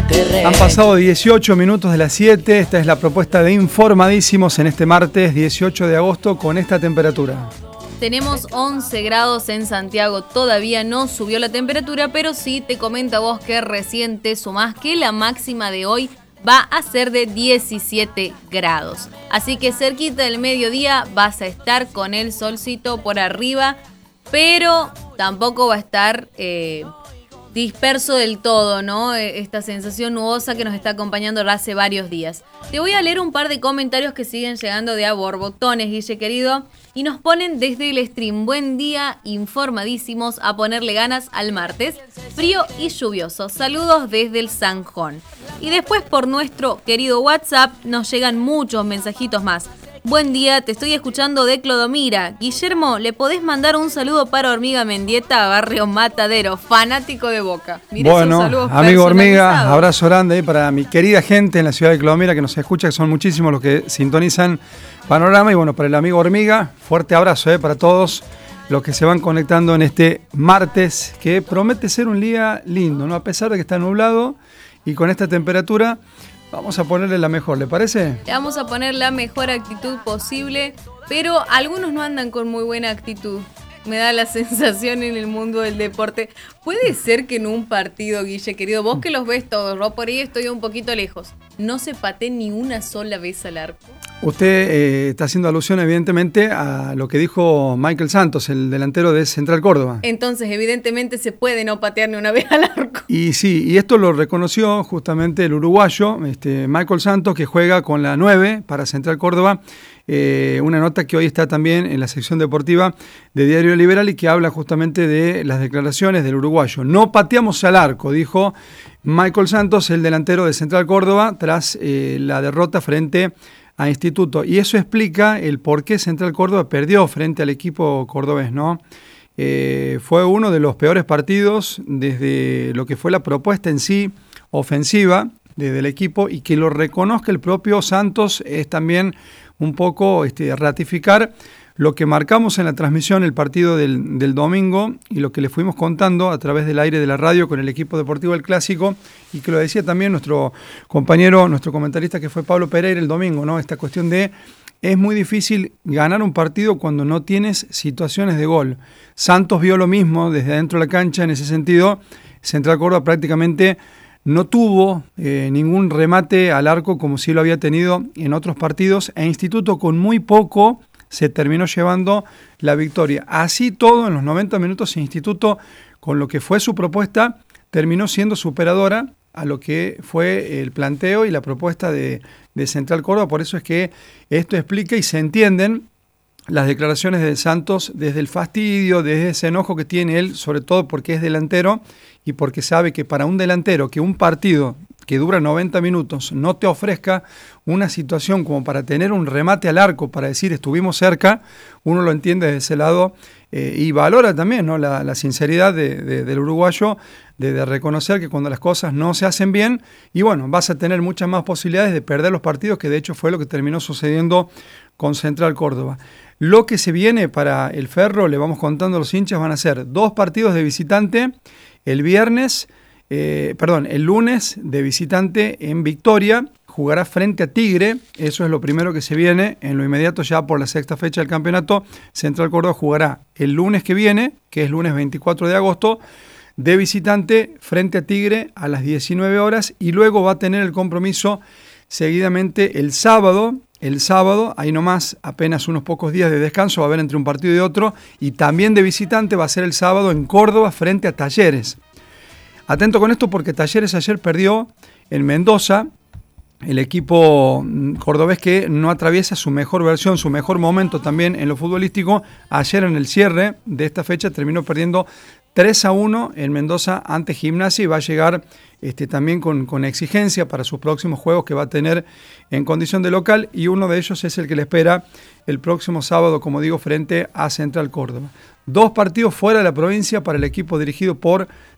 extraterrestre. Han pasado 18 minutos de las 7. Esta es la propuesta de Informadísimos en este martes 18 de agosto con esta temperatura. Tenemos 11 grados en Santiago, todavía no subió la temperatura, pero sí te comento a vos que recién te sumás que la máxima de hoy va a ser de 17 grados. Así que cerquita del mediodía vas a estar con el solcito por arriba, pero tampoco va a estar disperso del todo, ¿no? Esta sensación nubosa que nos está acompañando hace varios días. Te voy a leer un par de comentarios que siguen llegando de a borbotones, Guille querido, y nos ponen desde el stream. Buen día, informadísimos, a ponerle ganas al martes. Frío y lluvioso. Saludos desde el Sanjón. Y después por nuestro querido WhatsApp nos llegan muchos mensajitos más. Buen día, te estoy escuchando de Clodomira. Guillermo, ¿le podés mandar un saludo para Hormiga Mendieta, barrio Matadero, fanático de Boca? Mirá, bueno, amigo Hormiga, abrazo grande para mi querida gente en la ciudad de Clodomira que nos escucha, que son muchísimos los que sintonizan Panorama. Y bueno, para el amigo Hormiga, fuerte abrazo para todos los que se van conectando en este martes, que promete ser un día lindo, ¿no? A pesar de que está nublado y con esta temperatura. Vamos a ponerle la mejor, ¿le parece? Le vamos a poner la mejor actitud posible, pero algunos no andan con muy buena actitud. Me da la sensación en el mundo del deporte. Puede ser que en un partido, Guille, querido, vos que los ves todos, yo por ahí estoy un poquito lejos, no se patee ni una sola vez al arco. Usted está haciendo alusión evidentemente a lo que dijo Michael Santos, el delantero de Central Córdoba. Entonces evidentemente se puede no patear ni una vez al arco. Y sí, y esto lo reconoció justamente el uruguayo, Michael Santos, que juega con la 9 para Central Córdoba. Una nota que hoy está también en la sección deportiva de Diario Liberal y que habla justamente de las declaraciones del uruguayo. No pateamos al arco, dijo Michael Santos, el delantero de Central Córdoba, tras la derrota frente a Instituto. Y eso explica el por qué Central Córdoba perdió frente al equipo cordobés, ¿no? Fue uno de los peores partidos desde lo que fue la propuesta en sí ofensiva desde el equipo, y que lo reconozca el propio Santos es también un poco ratificar lo que marcamos en la transmisión el partido del domingo y lo que le fuimos contando a través del aire de la radio con el equipo deportivo del Clásico, y que lo decía también nuestro compañero, nuestro comentarista que fue Pablo Pereira el domingo, ¿no? Esta cuestión de es muy difícil ganar un partido cuando no tienes situaciones de gol. Santos vio lo mismo desde adentro de la cancha en ese sentido. Central Córdoba prácticamente no tuvo ningún remate al arco como sí lo había tenido en otros partidos, e Instituto con muy poco se terminó llevando la victoria. Así todo, en los 90 minutos, Instituto, con lo que fue su propuesta, terminó siendo superadora a lo que fue el planteo y la propuesta de Central Córdoba. Por eso es que esto explica y se entienden las declaraciones de Santos desde el fastidio, desde ese enojo que tiene él, sobre todo porque es delantero y porque sabe que para un delantero que un partido que dura 90 minutos no te ofrezca una situación como para tener un remate al arco, para decir estuvimos cerca, uno lo entiende de ese lado y valora también, ¿no? la sinceridad del uruguayo de reconocer que cuando las cosas no se hacen bien, y bueno, vas a tener muchas más posibilidades de perder los partidos, que de hecho fue lo que terminó sucediendo con Central Córdoba. Lo que se viene para el Ferro, le vamos contando a los hinchas, van a ser 2 partidos de visitante el lunes de visitante en Victoria, jugará frente a Tigre, eso es lo primero que se viene, en lo inmediato ya por la 6ª fecha del campeonato. Central Córdoba jugará el lunes que viene, que es lunes 24 de agosto, de visitante frente a Tigre a las 19 horas, y luego va a tener el compromiso seguidamente el sábado, ahí nomás, apenas unos pocos días de descanso va a haber entre un partido y otro, y también de visitante va a ser el sábado en Córdoba frente a Talleres. Atento con esto porque Talleres ayer perdió en Mendoza, el equipo cordobés que no atraviesa su mejor versión, su mejor momento también en lo futbolístico. Ayer en el cierre de esta fecha terminó perdiendo 3-1 en Mendoza ante Gimnasia, y va a llegar también con exigencia para sus próximos juegos que va a tener en condición de local, y uno de ellos es el que le espera el próximo sábado, como digo, frente a Central Córdoba. 2 partidos fuera de la provincia para el equipo dirigido por